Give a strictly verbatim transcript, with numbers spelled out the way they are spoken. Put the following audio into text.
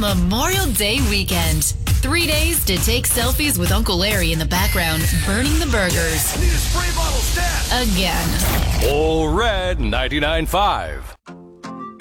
Memorial Day weekend. Three days to take selfies with Uncle Larry in the background, burning the burgers. Need a spray bottle stat. Again. Ole Red ninety-nine point five.